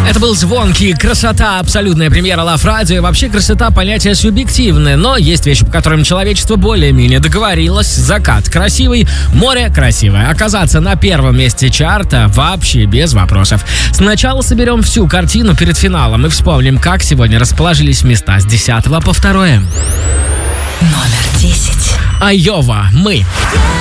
Это был звонкий, красота, абсолютная премьера Love Radio. И вообще красота понятие субъективное, но есть вещи, по которым человечество более-менее договорилось. Закат красивый, море красивое. Оказаться на первом месте чарта вообще без вопросов. Сначала соберем всю картину перед финалом и вспомним, как сегодня расположились места с 10 по 2. Номер 10. Айова, мы.